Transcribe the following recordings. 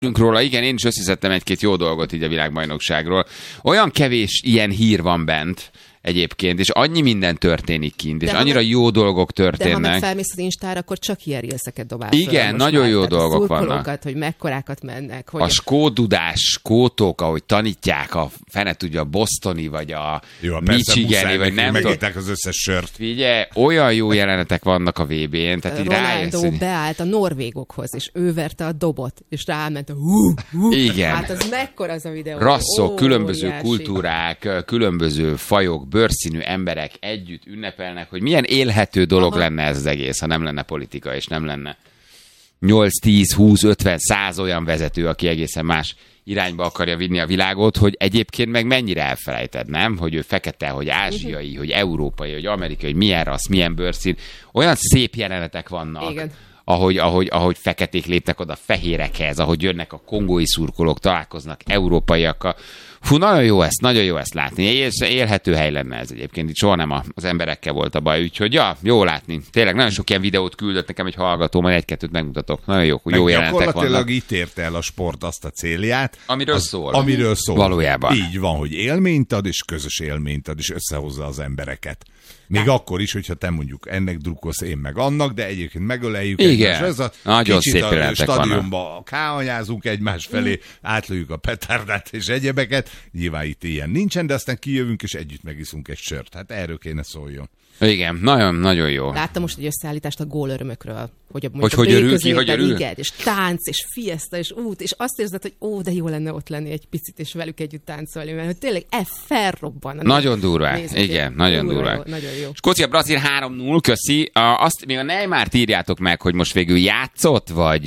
Róla, igen, én is összeszedtem egy-két jó dolgot így a világbajnokságról. Olyan kevés ilyen hír van bent egyébként, és annyi minden történik kint, és annyira jó dolgok történnek. De ha meg felmész az Instára, akkor csak ilyen reelseket dobál. Igen, nagyon jó dolgok vannak. Hogy mekkorákat mennek. Hogy a skódudás, skótok, ahogy tanítják a fene tudja, a bostoni, vagy a michigani, vagy nem tudom. Megitták az összes sört. Figyelj, olyan jó jelenetek vannak a VB-n. Tehát így Ronaldo beállt a norvégokhoz, és ő verte a dobot, és ráment a Igen. Hát az mekkora az a videó. Rasszok, különböző kultúrák, különböző fajok, bőrszínű emberek együtt ünnepelnek, hogy milyen élhető dolog lenne ez az egész, ha nem lenne politika, és nem lenne 8, 10, 20, 50, 100 olyan vezető, aki egészen más irányba akarja vinni a világot, hogy egyébként meg mennyire elfelejted, nem? Hogy ő fekete, hogy ázsiai, hogy európai, hogy amerikai, hogy milyen rassz, milyen bőrszín. Olyan szép jelenetek vannak. Igen. Ahogy feketék lépnek oda fehérekhez, ahogy jönnek a kongói szurkolók, találkoznak európaiakkal. Fú, nagyon jó ezt látni. Élhető hely lenne ez egyébként. Itt soha nem az emberekkel volt a baj, úgyhogy jó látni. Tényleg nagyon sok ilyen videót küldött nekem egy hallgató, majd egy-kettőt megmutatok. Nagyon jó jelenetek vannak. Gyakorlatilag itt érte el a sport azt a célját. Amiről szól. Valójában. Így van, hogy élményt ad, és közös élményt ad, és összehozza az embereket. Még akkor is, hogyha te mondjuk ennek drukkolsz, én meg annak, de egyébként megöleljük egymást. Ez a nagyon kicsit szép a stadionba káhanyázunk egymás felé, átlőjük a petárdát és egyebeket. Nyilván itt ilyen nincsen, de aztán kijövünk és együtt megiszunk egy sört. Hát erről kéne szóljon. Igen, nagyon jó. Láttam most egy összeállítást a gólörömökről. Hogy örül ki, hogy örül? Igen, és tánc, és fiesta, és út, és azt érzed, hogy de jó lenne ott lenni egy picit, és velük együtt táncolni, mert hogy tényleg felrobban. Nagyon durvá, igen, nagyon durvá. Nagyon jó. Skócia-Brazil 3-0, köszi. Azt még a Neymart írjátok meg, hogy most végül játszott,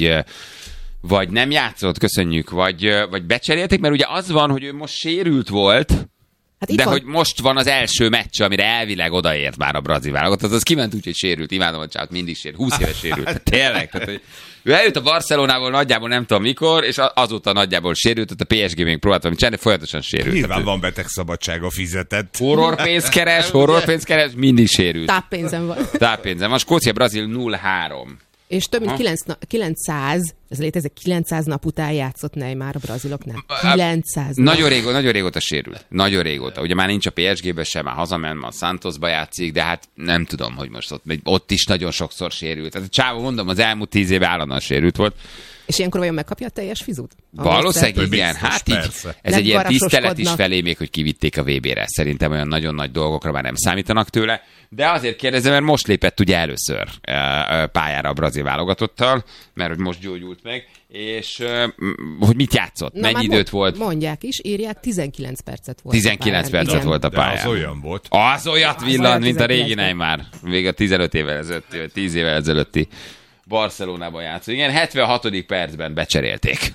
vagy nem játszott, köszönjük, vagy becserélték, mert ugye az van, hogy ő most sérült volt, hát de hogy most van az első meccs, amire elvileg odaért már a brazil válogatott, az kiment úgy, hogy sérült. Imádom a csávot, mindig sérült. 20 éves sérült. Hát tényleg. Tehát, hogy ő eljött a Barcelonából nagyjából nem tudom mikor, és azóta nagyjából sérült, tehát a PSG még próbáltam csinálni, folyamatosan sérült. Nyilván van betegszabadsága fizetett. Horrorpénzt keres, mindig sérült. Táppénzem van. A Skócia-Brazil 0-3. És több mint 900, ez létezik, 900 nap után játszott Neymar a braziloknál. 900 nap. Nagyon régóta sérült. Nagyon régóta. Ugye már nincs a PSG-be sem, már hazament, már a Santosba játszik, de hát nem tudom, hogy most ott is nagyon sokszor sérült. Tehát a csávó, mondom, az elmúlt 10 éve állandóan sérült volt. És ilyenkor vajon megkapja a teljes fizut? Valószínűleg igen. Hát így, ez egy ilyen tisztelet is felé még, hogy kivitték a VB-re. Szerintem olyan nagyon nagy dolgokra már nem számítanak tőle. De azért kérdezem, mert most lépett ugye először pályára a brazil válogatottal, mert hogy most gyógyult meg, és hogy mit játszott, mennyi időt volt. Mondják is, írják, 19 percet volt 19 percet volt a pályán. De az olyan volt. Az olyat villant, mint a régi Neymar. Még a 15 évvel ezelőtti, vagy 10 évvel ezelőtti Barcelonában játszó. Igen, 76. percben becserélték.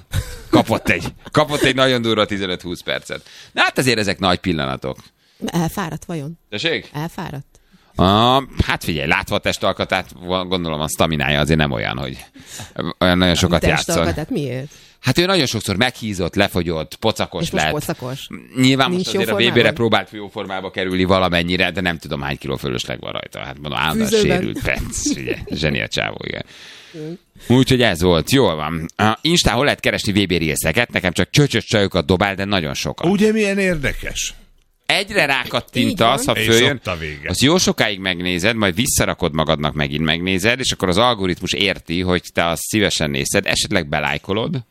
Kapott egy nagyon durva 15-20 percet. Na hát azért ezek nagy pillanatok. Elfáradt vajon? Tessék? Elfáradt? Hát figyelj, látva a testalkatát, gondolom a sztaminája azért nem olyan, hogy olyan nagyon sokat játszol. Testalkatát miért? Hát ő nagyon sokszor meghízott, lefogyott, pocakos és lett. Most pocakos? Nyilván most azért a VB-re próbált jó formába kerülni valamennyire, de nem tudom hány kiló fölösleg van rajta. Hát mondom, állandóan sérült perc. Zseni a csávó, igen. Úgyhogy ez volt. Jól van. Instán hol lehet keresni VB reelseket? Nekem csak csöcsös csajokat dobál, de nagyon sokat. Ugye milyen érdekes? Egyre rákattintasz, ha följön, azt jó sokáig megnézed, majd visszarakod magadnak, megint megnézed, és akkor az algoritmus érti, hogy te azt szívesen nézed, esetleg belájkolod.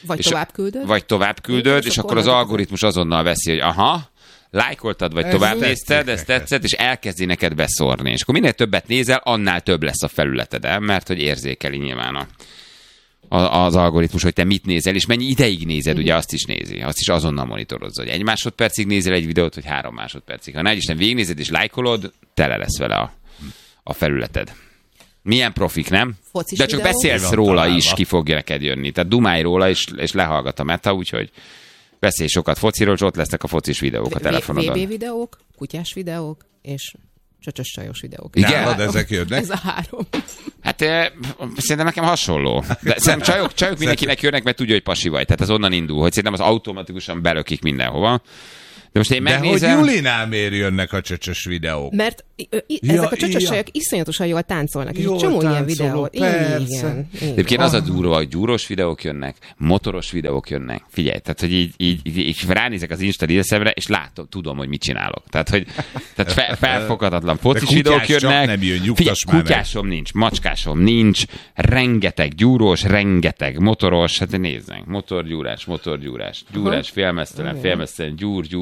Vagy tovább küldöd. És akkor az algoritmus azonnal veszi, hogy aha, lájkoltad, vagy tovább nézted, ez tetszett, és elkezdi neked beszórni. És akkor minél többet nézel, annál több lesz a felületeden, mert hogy érzékeli nyilván az algoritmus, hogy te mit nézel, és mennyi ideig nézed, ugye azt is nézi. Azt is azonnal monitorozza, hogy 1 másodpercig nézel egy videót, vagy 3 másodpercig. Ha nem végignézed és lájkolod, tele lesz vele a felületed. Milyen profik, nem? Focis de csak videó? Beszélsz róla is, ki fog neked jönni. Tehát dumálj róla, és lehallgat a meta, úgyhogy beszélj sokat fociról, és ott lesznek a focis videók a telefonodon. VB videók, kutyás videók, és csöcsös csajos videók. Igen, ezek jönnek? Ez a 3. Hát szerintem nekem hasonló. De szerintem csajok mindenkinek jönnek, mert tudja, hogy pasi vagy. Tehát az onnan indul, hogy szerintem az automatikusan belökik mindenhova. De most én megnézem... De hogy Julinál miért jönnek a csöcsös videók? Mert ezek a csöcsös sajok iszonyatosan jól táncolnak, és egy csomó ilyen videót. Igen. Egyébként az a durva, hogy gyúrós videók jönnek, motoros videók jönnek. Figyelj, tehát hogy így ránézek az Insta Reelsemre, és látom, tudom, hogy mit csinálok. Tehát felfoghatatlan focis videók jönnek. Nem jön, figyelj, kutyásom nincs, macskásom nincs, rengeteg gyúrós, rengeteg motoros, hát nézzünk, motorgyúrás, félmeztelen,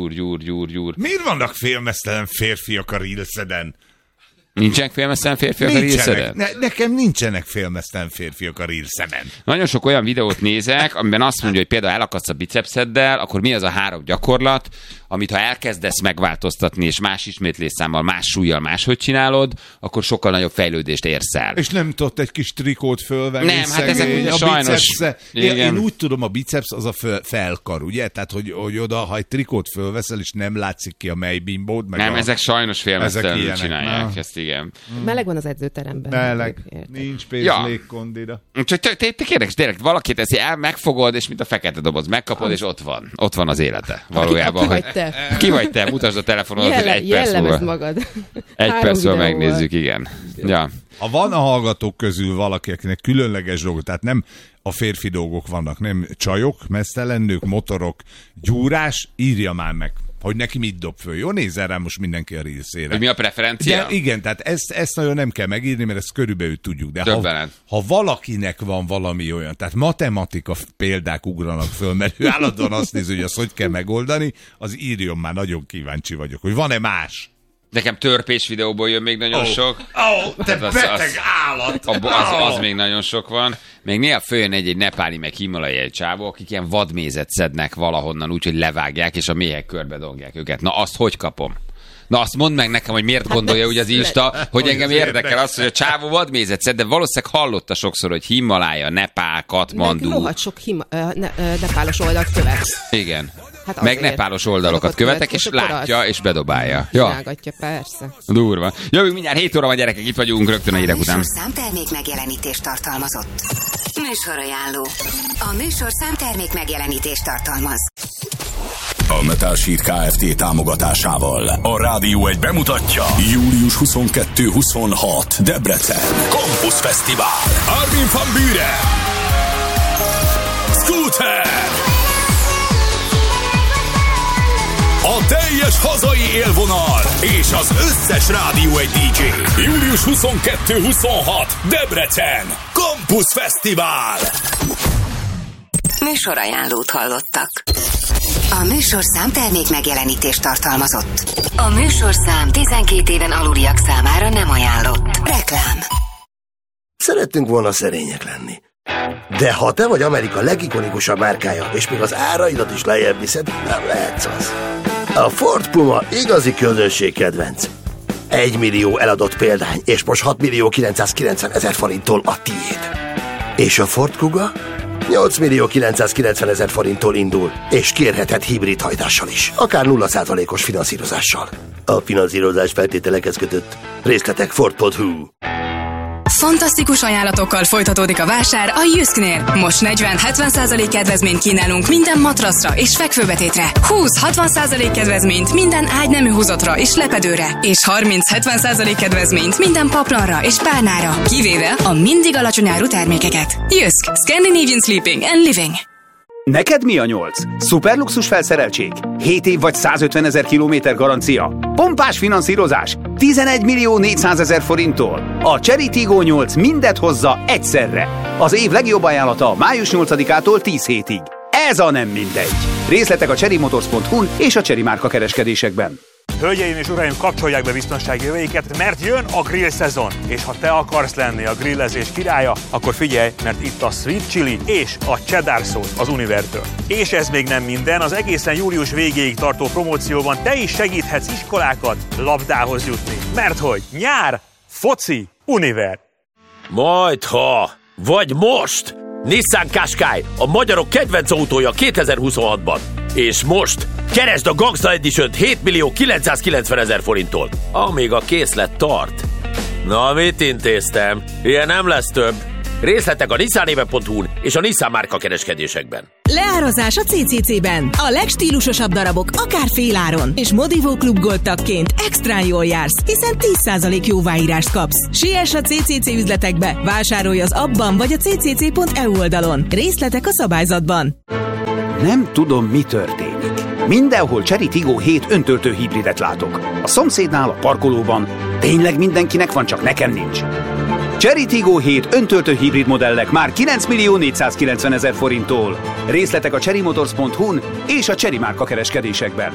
gyúr. Miért vannak félmeztelen férfiak a Reelseden? Nincsenek félmeztelen férfiak a Reelseden? Nekem nincsenek félmeztelen férfiak a Reelseden. Nagyon sok olyan videót nézek, amiben azt mondja, hogy például elakadsz a bicepszeddel, akkor mi az a 3 gyakorlat, amit ha elkezdesz megváltoztatni, és más ismétlésszámmal, más súlyjal máshogy csinálod, akkor sokkal nagyobb fejlődést érsz el. És nem tudod egy kis trikót fölvenni? Nem, hát ezek sajnos. Én úgy tudom, a biceps az a felkar, ugye? Tehát, hogy oda, ha egy trikót fölveszel, és nem látszik ki a mélybimbód. Nem, ezek sajnos félmeztelenül csinálják ezt, igen. Meleg van az edzőteremben. Meleg. Nincs pénz légkondira. Úgyhogy te kérdés, tényleg valakit ezt megfogod, és mint a fekete doboz, megkapod, és ott van. Ott van az élete. Valójában. Ki vagy te? Mutasd a telefonodat, hogy egy perc múlva. Magad. Egy perc múlva megnézzük, igen. Ja. Ha van a hallgatók közül valaki, akinek különleges dolgok, tehát nem a férfi dolgok vannak, nem csajok, meztelen nők, motorok, gyúrás, írja már meg, hogy neki mit dob föl. Jó, nézzel rá most mindenki a Reelsére. Hogy mi a preferencia? De igen, tehát ezt nagyon nem kell megírni, mert ezt körülbelül tudjuk. De ha valakinek van valami olyan, tehát matematika példák ugranak föl, mert ő állandóan azt nézi, hogy azt hogy kell megoldani, az írjon már, nagyon kíváncsi vagyok, hogy van-e más. Nekem törpés videóból jön még nagyon sok. Te beteg állat! Az még nagyon sok van. Még néha följön egy nepáli meg himalai csávó, akik ilyen vadmézet szednek valahonnan úgy, hogy levágják, és a méhek körbe dongják őket. Na azt hogy kapom? Na azt mondd meg nekem, hogy miért gondolja úgy az Insta, hogy engem érdekel az, hogy a csávó vadmézet szed, de valószínűleg hallotta sokszor, hogy Himalája, Nepál, Katmandu. Meg rohadt sok nepálos oldalt követ. Igen. Hát meg nepálos oldalokat követek, és látja, és bedobálja. Csinálgatja, persze. Durva. Jövünk mindjárt 7 óra van, gyerekek, itt vagyunk rögtön a hírek után. A műsor számtermék megjelenítést tartalmazott. Műsorajánló. A műsor számtermék megjelenítést tartalmaz. A Metal Sheet Kft. Támogatásával a Rádió 1 bemutatja július 22-26 Debrecen Campus Fesztivál. Armin van Buuren, Scooter, a teljes hazai élvonal és az összes Rádió 1 DJ. Július 22-26 Debrecen Campus Fesztivál. Műsorajánlót hallottak. A műsor számtermék megjelenítést tartalmazott. A műsorszám 12 éven aluliak számára nem ajánlott. Reklám. Szerettünk volna szerények lenni. De ha te vagy Amerika legikonikusabb márkája, és még az áraidat is lejjebb viszed, nem lehetsz az. A Ford Puma igazi közönségkedvenc. 1 millió eladott példány, és most 6.990.000 forinttól a tiéd. És a Ford Kuga 8.990.000 forinttól indul, és kérheted hibrid hajtással is, akár 0%-os finanszírozással. A finanszírozás feltételekhez kötött. Részletek Ford.hu. Fantasztikus ajánlatokkal folytatódik a vásár a Jysknél. Most 40-70% kedvezményt kínálunk minden matraszra és fekvőbetétre. 20-60% kedvezményt minden ágynemű húzatra és lepedőre. És 30-70% kedvezményt minden paplanra és párnára. Kivéve a mindig alacsony áru termékeket. Jysk. Scandinavian Sleeping and Living. Neked mi a 8? Szuperluxus felszereltség? 7 év vagy 150.000 kilométer garancia? Pompás finanszírozás? 11.400.000 forinttól. A Cherry Tiggo 8 mindet hozza egyszerre. Az év legjobb ajánlata május 8-ától 10 hétig. Ez a nem mindegy. Részletek a cherrymotors.hu-n és a Cherry márka kereskedésekben. Hölgyeim és uraim, kapcsolják be biztonsági jöveiket, mert jön a grill szezon. És ha te akarsz lenni a grillezés királya, akkor figyelj, mert itt a sweet chili és a cheddar sauce az Univertől. És ez még nem minden, az egészen július végéig tartó promócióban te is segíthetsz iskolákat labdához jutni. Mert hogy nyár, foci, Univer. Majdha, vagy most! Nissan Qashqai, a magyarok kedvenc autója 2026-ban. És most keresd a Gangsta Edition 7.990.000 forinttól, amíg a készlet tart. Na, mit intéztem? Ilyen nem lesz több. Részletek a nissanéve.hu-n és a Nissan márka kereskedésekben. Leárazás a CCC-ben. A legstílusosabb darabok akár féláron. És Modivó Klub Gold tagként extrán jól jársz, hiszen 10% jóváírást kapsz. Siess a CCC üzletekbe, vásárolj az appban vagy a ccc.eu oldalon. Részletek a szabályzatban. Nem tudom, mi történik. Mindenhol Chery Tiggo 7 öntöltő hibridet látok. A szomszédnál, a parkolóban. Tényleg mindenkinek van, csak nekem nincs. Chery Tiggo 7 öntöltő hibrid modellek már 9.490.000 forinttól. Részletek a cherrymotors.hu-n és a Chery márka kereskedésekben.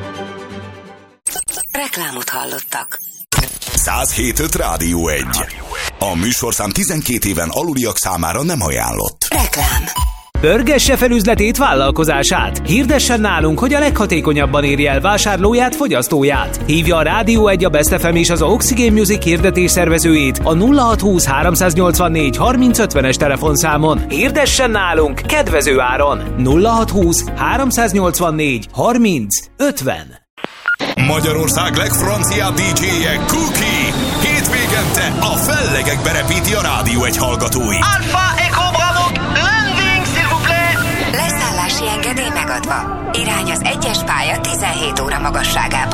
Reklámot hallottak. 107.5 Rádió 1. A műsorszám 12 éven aluliak számára nem ajánlott. Reklám. Pörgesse fel üzletét, vállalkozását. Hirdessen nálunk, hogy a leghatékonyabban érje el vásárlóját, fogyasztóját. Hívja a Rádió 1, a Best FM és az Oxygen Music hirdetés szervezőjét a 0620 384 3050-es telefonszámon. Hirdessen nálunk kedvező áron. 0620 384 3050. Magyarország legfranciább DJ-je Cookie. Hétvégente a fellegekbe repíti a Rádió 1 hallgatói. Alpha Echo Bravo, landing s'il vous plaît. Leszállási engedély megadva. Irány az 1-es pálya 17 óra magasságában.